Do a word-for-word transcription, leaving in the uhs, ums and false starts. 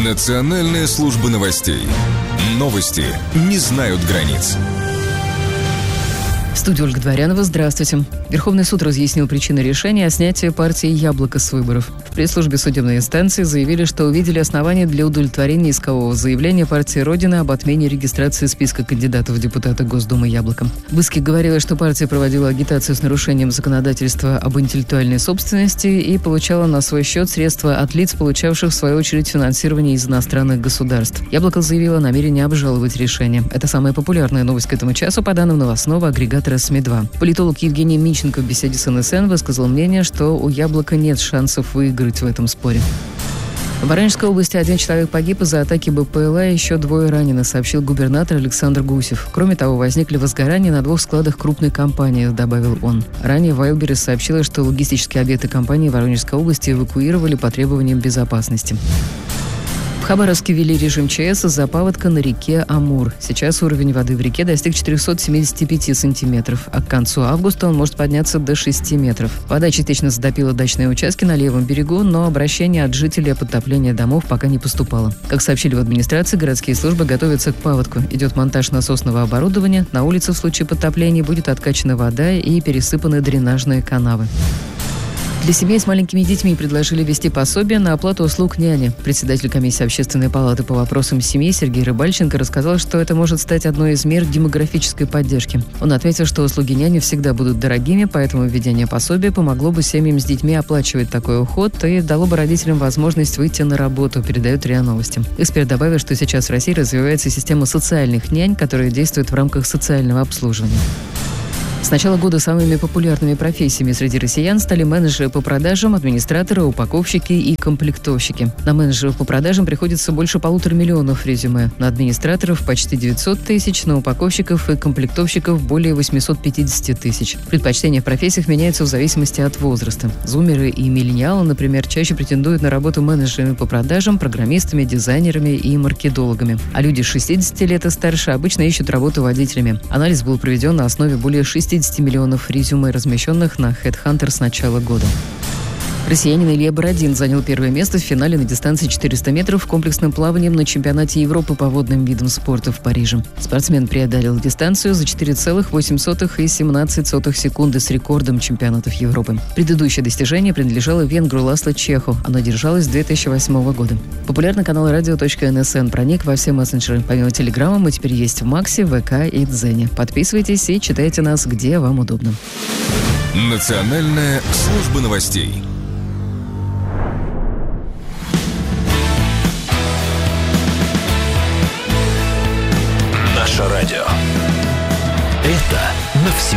Национальная служба новостей. Новости не знают границ. В студии Ольга Дворянова. Здравствуйте. Верховный суд разъяснил причины решения о снятии партии «Яблоко» с выборов. В пресс-службе судебной инстанции заявили, что увидели основания для удовлетворения искового заявления партии «Родина» об отмене регистрации списка кандидатов в депутаты Госдумы «Яблоко». В иске говорилось, что партия проводила агитацию с нарушением законодательства об интеллектуальной собственности и получала на свой счет средства от лиц, получавших в свою очередь финансирование из иностранных государств. «Яблоко» заявило о намерении обжаловать решение. Это самая популярная новость к этому часу, по данным новостного агрегатора СМИ два. Политолог Евгений Минченко в беседе с эн эс эн высказал мнение, что у «Яблока» нет шансов выиграть в этом споре. В Воронежской области один человек погиб из-за атаки бэ пэ эл а, еще двое ранены, сообщил губернатор Александр Гусев. Кроме того, возникли возгорания на двух складах крупной компании, добавил он. Ранее Вайлдберрис сообщила, что логистические объекты компании в Воронежской области эвакуировали по требованиям безопасности. В Хабаровске ввели режим че эс из-за паводка на реке Амур. Сейчас уровень воды в реке достиг четыреста семьдесят пять сантиметров, а к концу августа он может подняться до шести метров. Вода частично затопила дачные участки на левом берегу, но обращение от жителей о подтоплении домов пока не поступало. Как сообщили в администрации, городские службы готовятся к паводку. Идет монтаж насосного оборудования, на улице в случае подтопления будет откачана вода и пересыпаны дренажные канавы. Для семей с маленькими детьми предложили ввести пособие на оплату услуг няни. Председатель комиссии Общественной палаты по вопросам семьи Сергей Рыбальченко рассказал, что это может стать одной из мер демографической поддержки. Он ответил, что услуги няни всегда будут дорогими, поэтому введение пособия помогло бы семьям с детьми оплачивать такой уход и дало бы родителям возможность выйти на работу, передает РИА Новости. Эксперт добавил, что сейчас в России развивается система социальных нянь, которая действует в рамках социального обслуживания. С начала года самыми популярными профессиями среди россиян стали менеджеры по продажам, администраторы, упаковщики и комплектовщики. На менеджеров по продажам приходится больше полутора миллионов резюме, на администраторов почти девятьсот тысяч, на упаковщиков и комплектовщиков более восемьсот пятьдесят тысяч. Предпочтения в профессиях меняются в зависимости от возраста. Зумеры и миллениалы, например, чаще претендуют на работу менеджерами по продажам, программистами, дизайнерами и маркетологами. А люди с шестидесяти лет и старше обычно ищут работу водителями. Анализ был проведен на основе более шестидесяти миллионов резюме, размещенных на HeadHunter с начала года. Россиянин Илья Бородин занял первое место в финале на дистанции четыреста метров комплексным плаванием на чемпионате Европы по водным видам спорта в Париже. Спортсмен преодолел дистанцию за четыре целых восемь сотых и семнадцать сотых секунды с рекордом чемпионатов Европы. Предыдущее достижение принадлежало венгру Ласло Чеху. Оно держалось с две тысячи восьмого года. Популярный канал радио точка эн эс эн проник во все мессенджеры. Помимо Телеграма мы теперь есть в Максе, вэ ка и Дзене. Подписывайтесь и читайте нас, где вам удобно. Национальная служба новостей. Наше радио. Это навсегда.